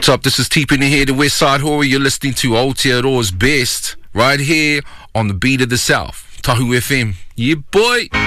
What's up? This is T-Penny here, the West Side Horror. You're listening to Aotearoa's Best right here on the Beat of the South, Tahu FM. Yeah, boy!